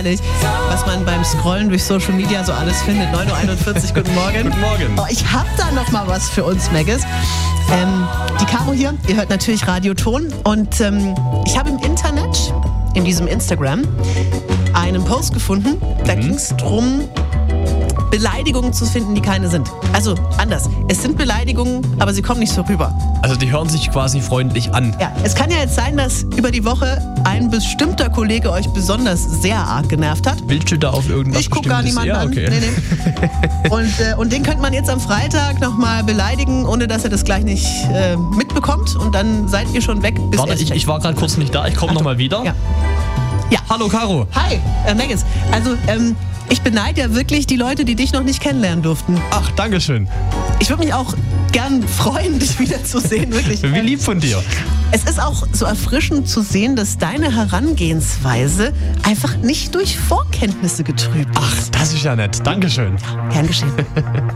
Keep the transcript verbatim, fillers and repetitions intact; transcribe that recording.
herrlich, was man beim Scrollen durch Social Media so alles findet. neun Uhr einundvierzig, guten Morgen. Guten Morgen. Oh, ich hab da noch mal was für uns, Maggis. Ähm, die Caro hier, ihr hört natürlich Radioton. Und ähm, ich habe im Internet, in diesem Instagram, einen Post gefunden. Da mhm. ging es darum, Beleidigungen zu finden, die keine sind. Also anders. Es sind Beleidigungen, aber sie kommen nicht so rüber. Also die hören sich quasi freundlich an. Ja, es kann ja jetzt sein, dass über die Woche ein bestimmter Kollege euch besonders sehr arg genervt hat. Willst du da auf irgendwas Ich gucke gar niemanden ja, okay. an. Nee, nee. Und, äh, und den könnte man jetzt am Freitag nochmal beleidigen, ohne dass er das gleich nicht äh, mitbekommt. Und dann seid ihr schon weg. Bis Warte, ich, ich war gerade kurz nicht da. Ich komme nochmal wieder. Ja. Ja. Hallo, Caro. Hi, äh, Maggis. Also, ähm, ich beneide ja wirklich die Leute, die dich noch nicht kennenlernen durften. Ach, danke schön. Ich würde mich auch gern freuen, dich wiederzusehen, wirklich. Wie lieb von dir. Es ist auch so erfrischend zu sehen, dass deine Herangehensweise einfach nicht durch Vorkenntnisse getrübt ist. Ach, das ist ja nett. Dankeschön. Gern geschehen.